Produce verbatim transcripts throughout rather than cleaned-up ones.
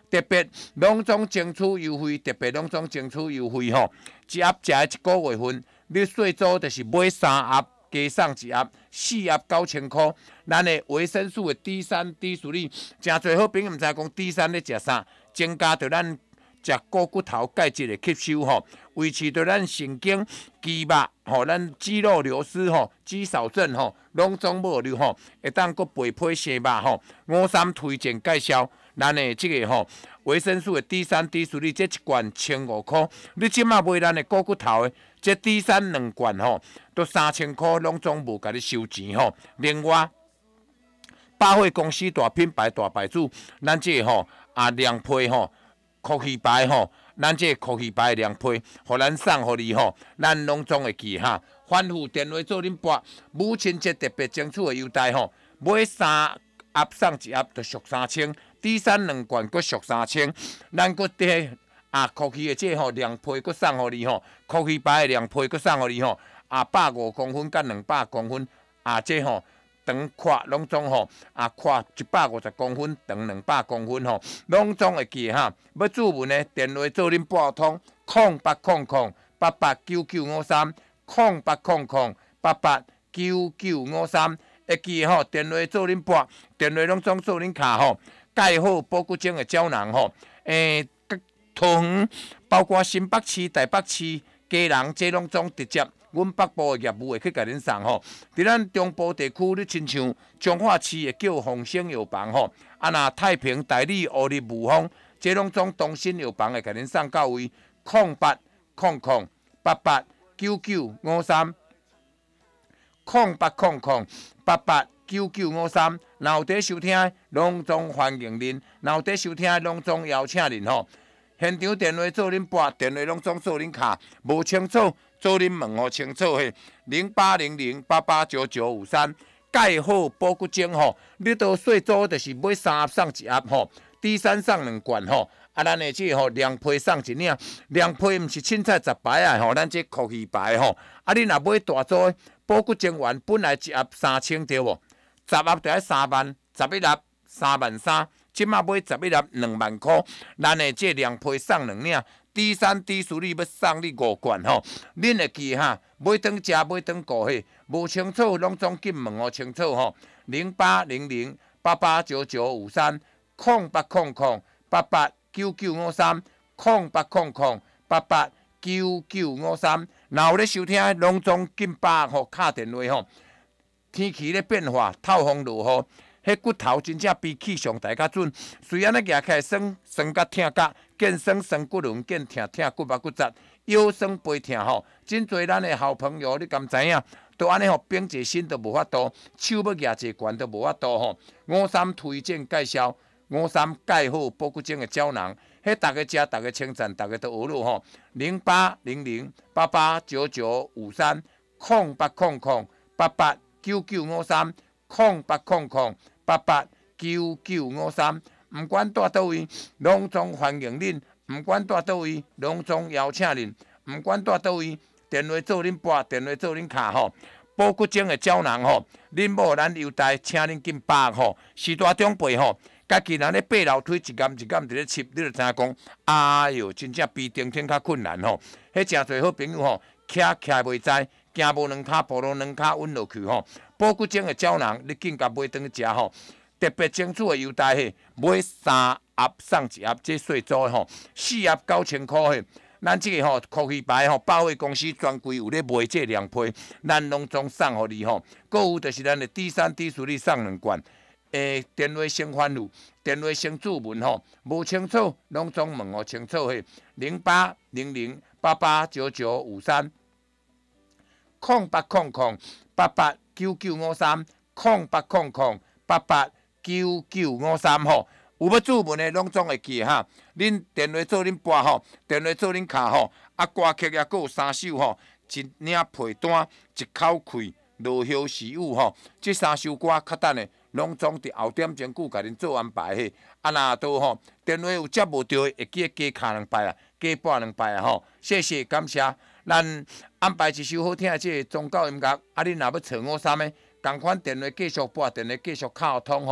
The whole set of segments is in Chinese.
特别拢总争取优惠，特别拢总争取优惠吼。一盒食一个月份，你最早就是买三盒，加送一盒，四盒九千块。咱的维生素的 D 三 D 属哩，真侪好朋友毋知讲 D 三咧食啥，增加着咱食股骨头钙质的吸收吼，维持着咱神经、肌肉吼，咱肌肉流失吼、肌少症吼，拢总无留吼，会当佫培培生肉吼。五三推荐介绍，咱的即个吼维生素的 D 三 D 属哩，这一罐千五块，你即马买咱的股骨头的这 D 三两罐吼，都三千块，拢总无甲你收钱吼。另外，百货公司大品牌大牌子，咱这吼啊凉配吼，科技牌吼，咱这科技牌凉配，互咱送互你吼，咱拢总会记哈。反复电话做恁拨，母亲节特别争取的优待吼，买三盒送一盒就俗三千 ，D 三两罐佫俗三千，咱佫伫啊科技的这吼凉配佫送互你吼，科技牌的凉配佫送互你吼，啊百五公分甲两百公分啊这吼。长宽拢总吼，啊宽一百五十公分，长两百公分吼，拢总会记哈。要注文的电话做恁拨通，空八空空八八九九五三，空八空空八八九九五三，会记吼。电话做恁拨，电话拢总做恁卡吼。盖好保骨精的胶囊吼，诶、欸，桃园包括新北市、台北市、基隆，这拢总直接。阮北部的业务会去甲恁送吼，伫咱中部地区，你亲像彰化市会叫丰兴药房吼，啊那太平、大理、乌日、雾峰，这拢总东新药房会甲恁送到位，空八空空八八九九五三，空八空空八八九九五三，若有伫收听，拢总欢迎恁；若有伫收听，拢总邀请恁吼。现场电话做恁拨，电话拢总做恁卡，无清楚。做恁问吼清楚嘿，零八零零八八九九五三，盖好保骨精吼，你都最早就是买三盒送一盒吼 ，D 三送两罐吼，啊咱的这吼凉皮送一领，凉皮毋是凊彩十排啊吼，咱这科技牌吼，啊你若买大组的保骨精丸，本来一盒三千对无，十盒就要三万，十一盒三万三，即马买十一盒两万块，咱的这凉皮送两领。D 三 D 属你要送你五罐吼，恁会记哈？买当食买当顾嘿，无清楚拢总紧问哦清楚吼。零八零零八八九九五三，空八空空八八九九五三，空八空空八八九九五三。若有咧收听，拢总紧把吼敲电话吼。天气咧变化，透风落雨。迄骨头真正比气上大较准，虽然咧举起来酸酸甲疼甲，见酸酸骨轮，见疼疼骨肉骨折，腰酸背疼吼。真侪咱的好朋友，你敢知影？都安尼吼，绷一身都无法度，手要举一悬都无法度吼。五三推荐介绍，五三钙好保骨精的胶囊，迄大家食，大家称赞，大家都学咯吼。零八零零八八九九五三，空八空空八八九九五三，空八空空。八八九九五三，毋管住倒位，拢总欢迎恁；毋管住倒位，拢总邀请恁；毋管住倒位，电话做恁拨，电话做恁卡吼。保骨精的胶囊吼，恁某咱优待，请恁紧把握吼。时大长辈吼，家己若咧爬楼梯，一竿一竿伫咧切，你就知影讲，哎哟，真正比登天较困难吼。迄真侪好朋友吼，徛徛袂知，行无两骹，步路两骹稳落去吼。保骨精的胶囊，你紧甲买转去食吼，特别争取的优待嘿，买三盒送一盒，这最早的吼，四盒九千块嘿。咱这个吼科技牌吼，百货公司专柜有咧卖这凉皮，咱拢总送互你吼。购有就是咱的 D 三 D 属你送两罐，诶，电话先翻录，电话先注文吼，无清楚拢总问哦清楚嘿，零八零零八八九九五三，空八空空八八。九九五三空八空空八八九九五三吼，有要注文的拢总会记哈。恁电话做恁拨吼，电话做恁卡吼，啊歌曲也佫有三首吼，一领配单，一口气落叶时雨吼，这三首歌较等的，拢总伫后点钟久甲恁做安排嘿。啊若都吼电话有接无到的，会记得加卡两摆啊，加拨两摆啊吼。谢谢感谢。咱安排一首好听的这个宗教音乐，啊，恁若要找我啥物，共款电话继续拨，电话继续敲通吼。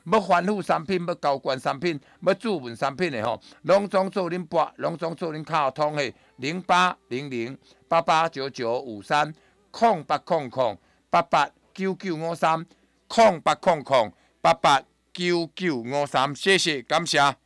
要反腐产品、要交关产品、要注文产品的吼，拢总做恁拨，拢总做恁卡通的零八零零八八九九五三空八空空八八九九五三空八空空八八九九五三，谢谢，感谢。